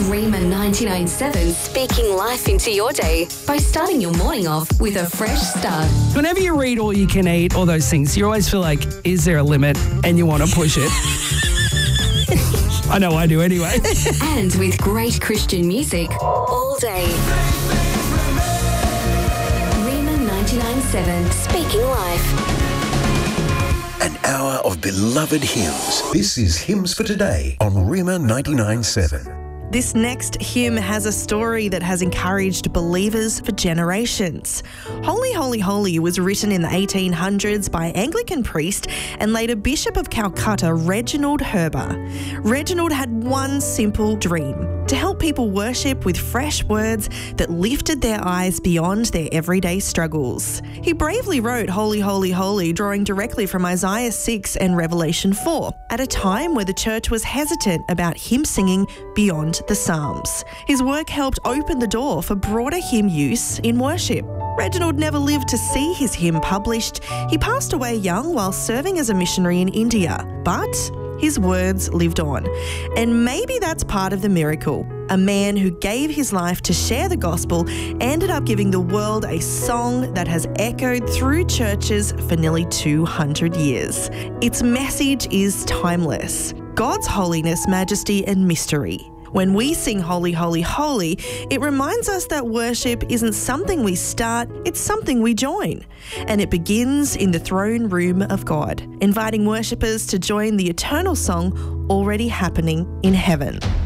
Rima 99.7, speaking life into your day by starting your morning off with a fresh start. Whenever you read All You Can Eat, all those things, you always feel like, is there a limit? And you want to push it. I know I do anyway. And with great Christian music all day. Rima 99.7, speaking life. An hour of beloved hymns. This is Hymns for Today on Rima 99.7. This next hymn has a story that has encouraged believers for generations. Holy, Holy, Holy was written in the 1800s by Anglican priest and later Bishop of Calcutta, Reginald Herber. Reginald had one simple dream: to help people worship with fresh words that lifted their eyes beyond their everyday struggles. He bravely wrote Holy, Holy, Holy, drawing directly from Isaiah 6 and Revelation 4, at a time where the church was hesitant about hymn singing beyond the Psalms. His work helped open the door for broader hymn use in worship. Reginald never lived to see his hymn published. He passed away young while serving as a missionary in India, but his words lived on. And maybe that's part of the miracle. A man who gave his life to share the gospel ended up giving the world a song that has echoed through churches for nearly 200 years. Its message is timeless: God's holiness, majesty, and mystery. When we sing Holy, Holy, Holy, it reminds us that worship isn't something we start, it's something we join. And it begins in the throne room of God, inviting worshippers to join the eternal song already happening in heaven.